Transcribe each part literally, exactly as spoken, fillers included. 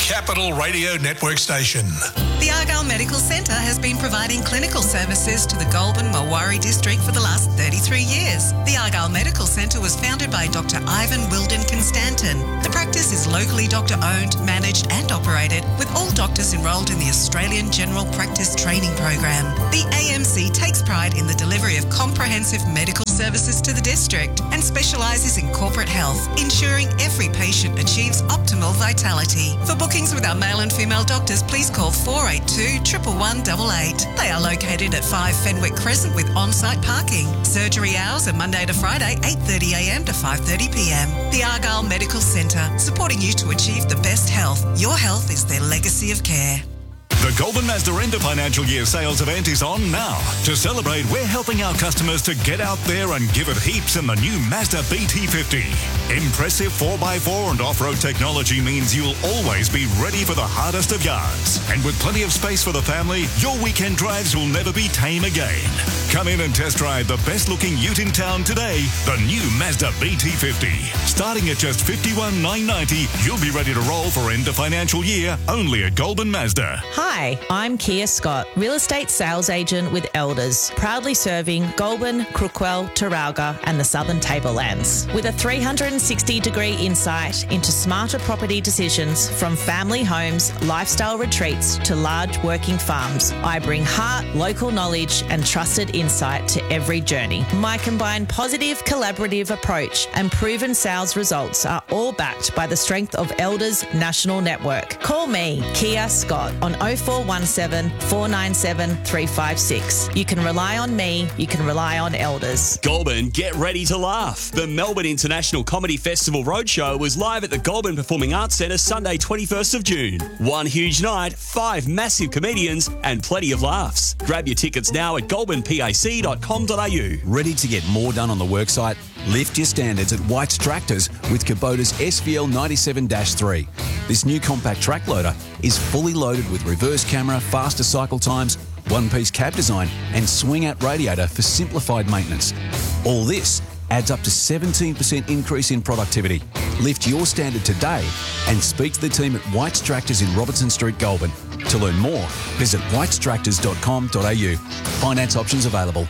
Capital Radio Network station. The Argyle Medical Centre has been providing clinical services to the Goulburn Marwari district for the last thirty-three years. The Argyle Medical Centre was founded by Doctor Ivan Wilden Constantin. The practice is locally doctor-owned, managed and operated, with all doctors enrolled in the Australian General Practice Training Program. The A M C takes pride in the delivery of comprehensive medical services to the district and specialises in corporate health, ensuring every patient achieves optimal vitality. For bookings with our male and female doctors, please call four eight two, one one one eight eight. They are located at five Fenwick Crescent with on-site parking. Surgery hours are Monday to Friday, eight thirty a m to five thirty p m. The Argyle Medical Centre, supporting you to achieve the best health. Your health is their legacy of care. The Goulburn Mazda end of financial year sales event is on now. To celebrate, we're helping our customers to get out there and give it heaps in the new Mazda B T fifty. Impressive four by four and off-road technology means you'll always be ready for the hardest of yards. And with plenty of space for the family, your weekend drives will never be tame again. Come in and test drive the best-looking ute in town today, the new Mazda B T fifty. Starting at just fifty-one thousand nine hundred ninety dollars, you'll be ready to roll for end of financial year only at Goulburn Mazda. Hi, I'm Kia Scott, real estate sales agent with Elders, proudly serving Goulburn, Crookwell, Taralga and the Southern Tablelands. With a three hundred sixty degree insight into smarter property decisions from family homes, lifestyle retreats to large working farms, I bring heart, local knowledge and trusted insight to every journey. My combined positive, collaborative approach and proven sales results are all backed by the strength of Elders National Network. Call me, Kia Scott, on oh four one seven, four nine seven, three five six. You can rely on me, you can rely on Elders. Goulburn, get ready to laugh. The Melbourne International Comedy Festival Roadshow was live at the Goulburn Performing Arts Centre Sunday twenty-first of June. One huge night, five massive comedians and plenty of laughs. Grab your tickets now at goulburn pac dot com dot a u. Ready to get more done on the worksite? Lift your standards at White's Tractors with Kubota's S V L ninety-seven dash three. This new compact track loader is fully loaded with reverse camera, faster cycle times, one-piece cab design and swing-out radiator for simplified maintenance. All this adds up to seventeen percent increase in productivity. Lift your standard today and speak to the team at White's Tractors in Robertson Street, Goulburn. To learn more, visit whites tractors dot com dot a u. Finance options available.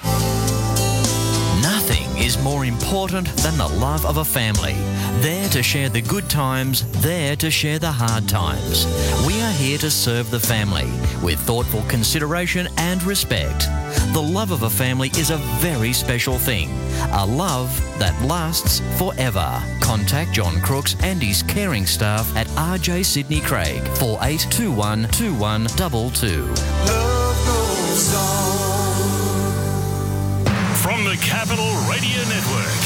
Nothing is more important than the love of a family. There to share the good times, there to share the hard times. We are here to serve the family with thoughtful consideration and respect. The love of a family is a very special thing. A love that lasts forever. Contact John Crooks and his caring staff at R J Sydney Craig, four eight two one, two one two two. Love goes on. From the Capital Radio Network.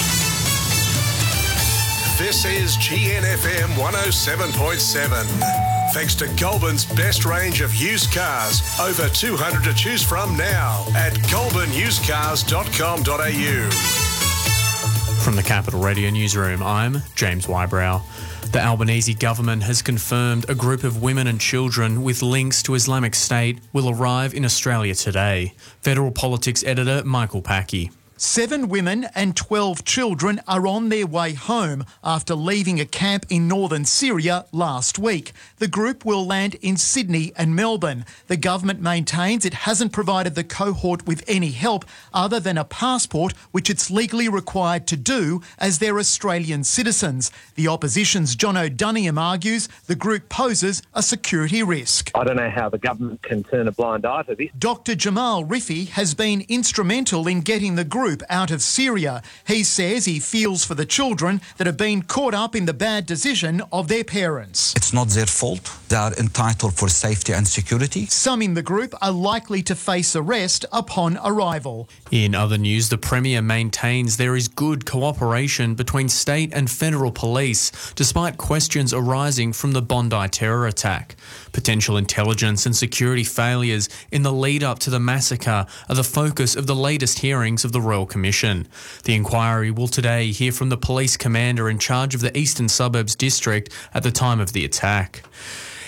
This is G N F M one oh seven point seven. Thanks to Goulburn's best range of used cars, over two hundred to choose from now at goulburn used cars dot com dot a u. From the Capital Radio Newsroom, I'm James Wybrow. The Albanese government has confirmed a group of women and children with links to Islamic State will arrive in Australia today. Federal Politics editor Michael Packey. Seven women and twelve children are on their way home after leaving a camp in northern Syria last week. The group will land in Sydney and Melbourne. The government maintains it hasn't provided the cohort with any help other than a passport, which it's legally required to do as they're Australian citizens. The opposition's John O'Duniam argues the group poses a security risk. I don't know how the government can turn a blind eye to this. Doctor Jamal Rifi has been instrumental in getting the group out of Syria. He says he feels for the children that have been caught up in the bad decision of their parents. It's not their fault. They are entitled for safety and security. Some in the group are likely to face arrest upon arrival. In other news, the Premier maintains there is good cooperation between state and federal police, despite questions arising from the Bondi terror attack. Potential intelligence and security failures in the lead-up to the massacre are the focus of the latest hearings of the Royal Commission. The inquiry will today hear from the police commander in charge of the Eastern Suburbs District at the time of the attack.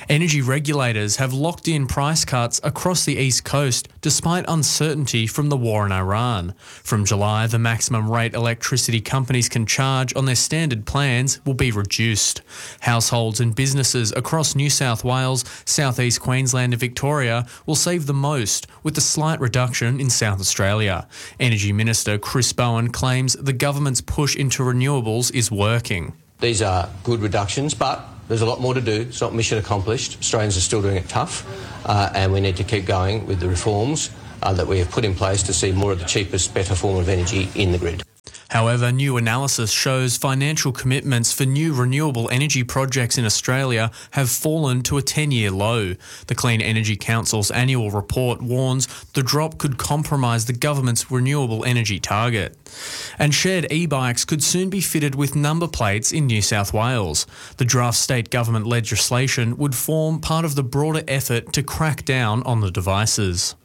Energy regulators have locked in price cuts across the East Coast despite uncertainty from the war in Iran. From July, the maximum rate electricity companies can charge on their standard plans will be reduced. Households and businesses across New South Wales, South East Queensland and Victoria will save the most, with a slight reduction in South Australia. Energy Minister Chris Bowen claims the government's push into renewables is working. These are good reductions, but there's a lot more to do. It's not mission accomplished. Australians are still doing it tough, uh, and we need to keep going with the reforms uh, that we have put in place to see more of the cheapest, better form of energy in the grid. However, new analysis shows financial commitments for new renewable energy projects in Australia have fallen to a ten-year low. The Clean Energy Council's annual report warns the drop could compromise the government's renewable energy target. And shared e-bikes could soon be fitted with number plates in New South Wales. The draft state government legislation would form part of the broader effort to crack down on the devices.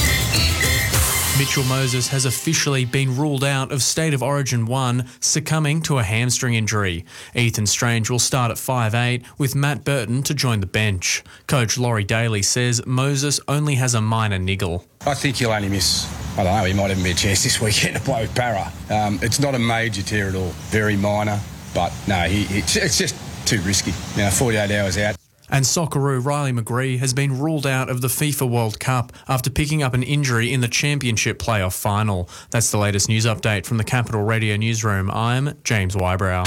Mitchell Moses has officially been ruled out of State of Origin one, succumbing to a hamstring injury. Ethan Strange will start at five eight, with Matt Burton to join the bench. Coach Laurie Daly says Moses only has a minor niggle. I think he'll only miss, I don't know, he might even be a chance this weekend to play with Para. Um, it's not a major tear at all, very minor, but no, he, he, it's just too risky. You know, forty-eight hours out. And Socceroo Riley McGree has been ruled out of the FIFA World Cup after picking up an injury in the Championship playoff final. That's the latest news update from the Capital Radio Newsroom. I'm James Wybrow.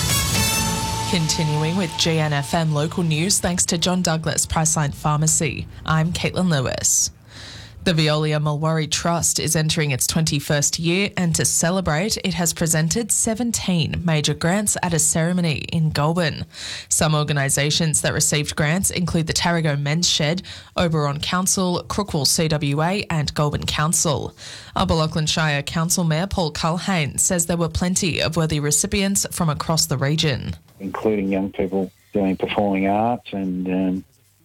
Continuing with G N F M local news, thanks to John Douglas Priceline Pharmacy. I'm Caitlin Lewis. The Veolia Mulwaree Trust is entering its twenty-first year, and to celebrate, it has presented seventeen major grants at a ceremony in Goulburn. Some organisations that received grants include the Tarago Men's Shed, Oberon Council, Crookwell C W A and Goulburn Council. Upper Lachlan Shire Council Mayor Paul Culhane says there were plenty of worthy recipients from across the region. Including young people doing performing arts and um,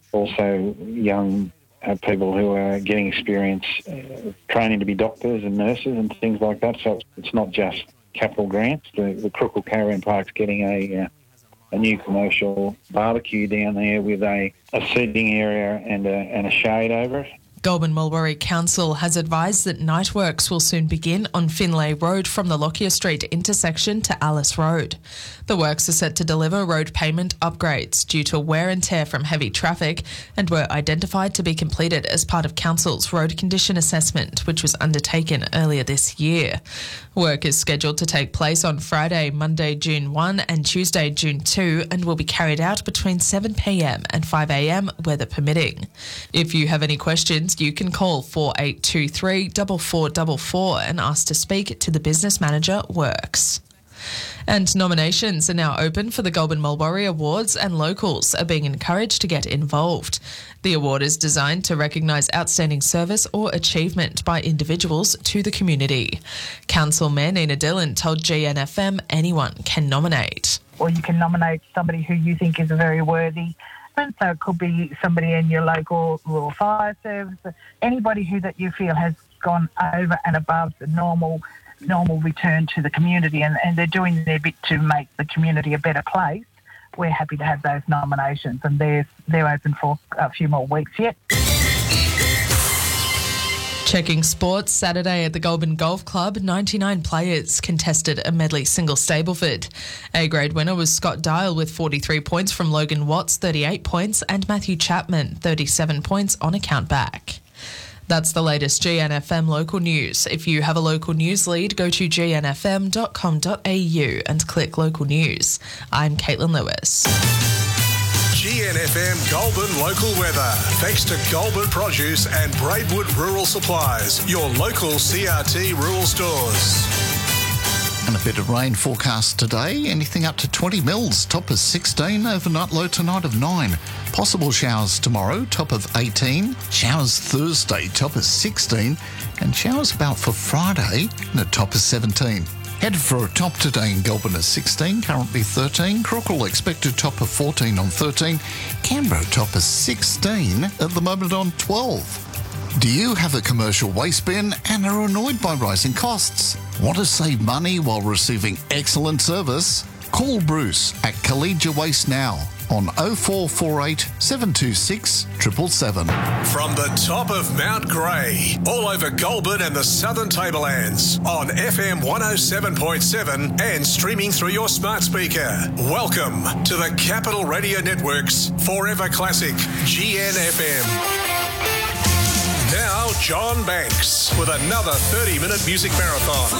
also young Uh, people who are getting experience uh, training to be doctors and nurses and things like that. So it's not just capital grants. The, the Crookwell Caravan Park's getting a uh, a new commercial barbecue down there with a, a seating area and a, and a shade over it. Goulburn Mulwaree Council has advised that night works will soon begin on Finlay Road from the Lockyer Street intersection to Alice Road. The works are set to deliver road pavement upgrades due to wear and tear from heavy traffic and were identified to be completed as part of Council's road condition assessment, which was undertaken earlier this year. Work is scheduled to take place on Friday, Monday, June first and Tuesday, June second, and will be carried out between seven p m and five a m, weather permitting. If you have any questions, you can call four eight two three, four four four four and ask to speak to the business manager Works. And nominations are now open for the Goulburn Mulwaree Awards, and locals are being encouraged to get involved. The award is designed to recognise outstanding service or achievement by individuals to the community. Council Mayor Nina Dillon told G N F M anyone can nominate. Or you can nominate somebody who you think is very worthy. And so it could be somebody in your local rural fire service, anybody who that you feel has gone over and above the normal normal return to the community, and, and they're doing their bit to make the community a better place. We're happy to have those nominations, and they're, they're open for a few more weeks yet. Checking sports, Saturday at the Goulburn Golf Club, ninety-nine players contested a medley single Stableford. A-grade winner was Scott Dial with forty-three points from Logan Watts, thirty-eight points, and Matthew Chapman, thirty-seven points on account back. That's the latest G N F M local news. If you have a local news lead, go to g n f m dot com dot a u and click local news. I'm Caitlin Lewis. G N F M Goulburn local weather. Thanks to Goulburn Produce and Braidwood Rural Supplies, your local C R T rural stores. And a bit of rain forecast today, anything up to twenty mils, top of sixteen, overnight low tonight of nine. Possible showers tomorrow, top of eighteen. Showers Thursday, top of sixteen. And showers about for Friday, and a top of seventeen. Headed for a top today in Goulburn at sixteen, currently thirteen. Crookwell expected top of fourteen on thirteen. Canberra top of sixteen, at the moment on twelve. Do you have a commercial waste bin and are annoyed by rising costs? Want to save money while receiving excellent service? Call Bruce at Collegia Waste now on oh four four eight, seven two six, seven seven seven. From the top of Mount Grey, all over Goulburn and the Southern Tablelands, on F M one oh seven point seven and streaming through your smart speaker. Welcome to the Capital Radio Network's Forever Classic G N F M. Now, John Banks with another thirty-minute music marathon.